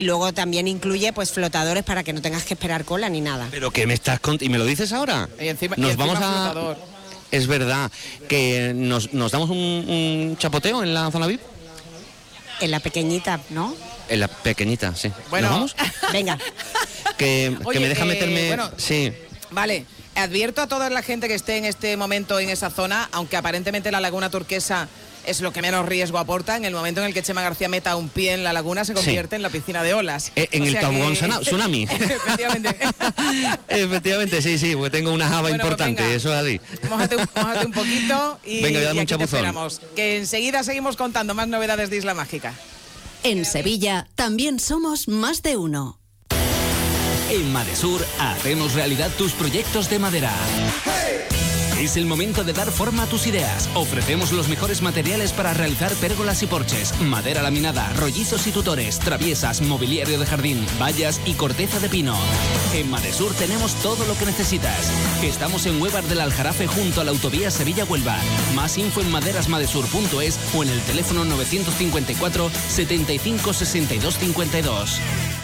Y luego también incluye pues flotadores para que no tengas que esperar cola ni nada. ¿Pero qué me estás contando? ¿Y me lo dices ahora? Y encima, Nos encima vamos a... flotador. Es verdad que nos damos un chapoteo en la zona VIP. En la pequeñita, ¿no? En la pequeñita, sí. Bueno. ¿Nos vamos? Venga. Que Oye, me deja meterme... bueno, sí. Vale, advierto a toda la gente que esté en este momento en esa zona, aunque aparentemente la Laguna Turquesa es lo que menos riesgo aporta, en el momento en el que Chema García meta un pie en la laguna se convierte en la piscina de olas. En el tobogán tsunami. Efectivamente. Efectivamente, sí, porque tengo una java Bueno, importante, pues eso es así. Mójate un poquito y, venga, y dame un aquí te chapuzón. esperamos. Que enseguida seguimos contando más novedades de Isla Mágica. En Sevilla también somos más de uno. En Madesur hacemos realidad tus proyectos de madera. Es el momento de dar forma a tus ideas. Ofrecemos los mejores materiales para realizar pérgolas y porches, madera laminada, rollizos y tutores, traviesas, mobiliario de jardín, vallas y corteza de pino. En Madesur tenemos todo lo que necesitas. Estamos en Huevar del Aljarafe junto a la autovía Sevilla-Huelva. Más info en maderasmadesur.es o en el teléfono 954 75 62 52.